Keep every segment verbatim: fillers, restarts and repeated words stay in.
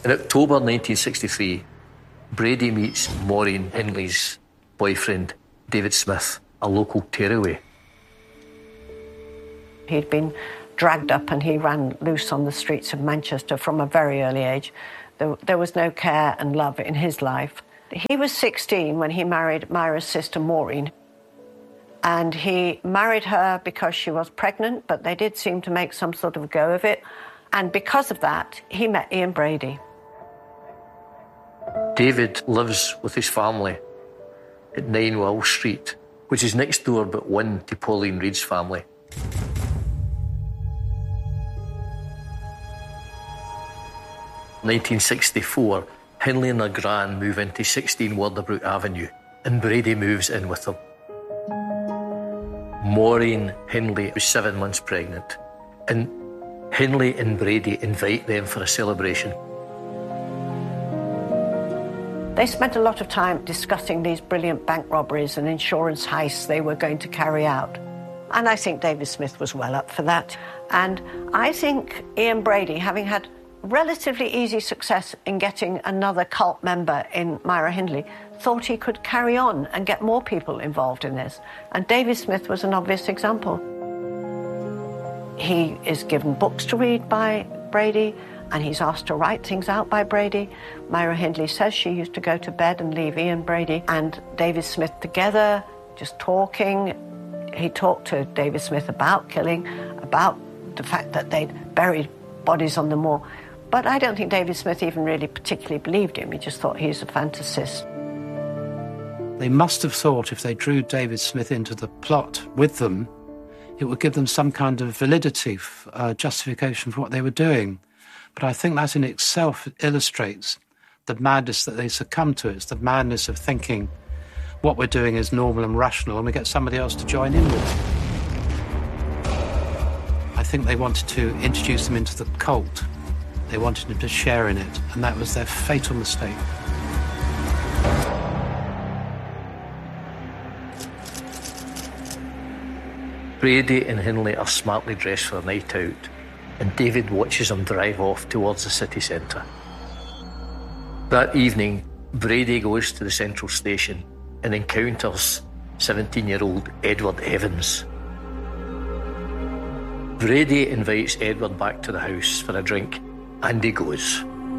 In October nineteen sixty-three, Brady meets Maureen Hindley's boyfriend, David Smith, a local tearaway. He'd been dragged up and he ran loose on the streets of Manchester from a very early age. There, there was no care and love in his life. He was sixteen when he married Myra's sister Maureen. And he married her because she was pregnant, but they did seem to make some sort of go of it. And because of that, he met Ian Brady. David lives with his family at nine Will Street, which is next door but one to Pauline Reed's family. nineteen sixty-four, Hindley and her gran move into sixteen Wardabrook Avenue, and Brady moves in with them. Maureen Hindley was seven months pregnant, and Hindley and Brady invite them for a celebration. They spent a lot of time discussing these brilliant bank robberies and insurance heists they were going to carry out. And I think David Smith was well up for that. And I think Ian Brady, having had relatively easy success in getting another cult member in Myra Hindley, thought he could carry on and get more people involved in this. And David Smith was an obvious example. He is given books to read by Brady, and he's asked to write things out by Brady. Myra Hindley says she used to go to bed and leave Ian Brady and David Smith together, just talking. He talked to David Smith about killing, about the fact that they'd buried bodies on the moor. But I don't think David Smith even really particularly believed him. He just thought he was a fantasist. They must have thought if they drew David Smith into the plot with them, it would give them some kind of validity, uh, justification for what they were doing. But I think that in itself illustrates the madness that they succumb to. It's the madness of thinking what we're doing is normal and rational, and we get somebody else to join in with it. I think they wanted to introduce them into the cult. They wanted them to share in it, and that was their fatal mistake. Brady and Hindley are smartly dressed for a night out, and David watches them drive off towards the city centre. That evening, Brady goes to the central station and encounters seventeen-year-old Edward Evans. Brady invites Edward back to the house for a drink, and he goes.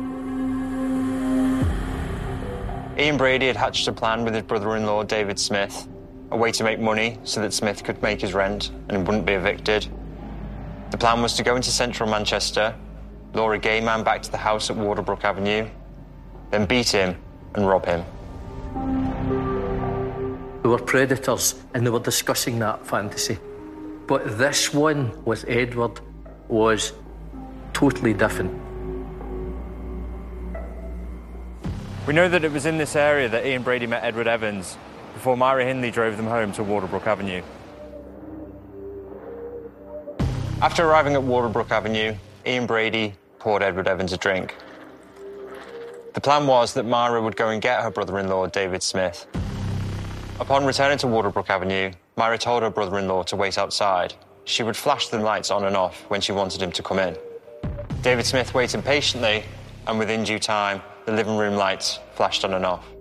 Ian Brady had hatched a plan with his brother-in-law, David Smith, a way to make money so that Smith could make his rent and wouldn't be evicted. The plan was to go into central Manchester, lure a gay man back to the house at Wardabrook Avenue, then beat him and rob him. They were predators, and they were discussing that fantasy. But this one with Edward was totally different. We know that it was in this area that Ian Brady met Edward Evans before Myra Hindley drove them home to Wardabrook Avenue. After arriving at Wardabrook Avenue, Ian Brady poured Edward Evans a drink. The plan was that Myra would go and get her brother-in-law, David Smith. Upon returning to Wardabrook Avenue, Myra told her brother-in-law to wait outside. She would flash the lights on and off when she wanted him to come in. David Smith waited patiently, and within due time, the living room lights flashed on and off.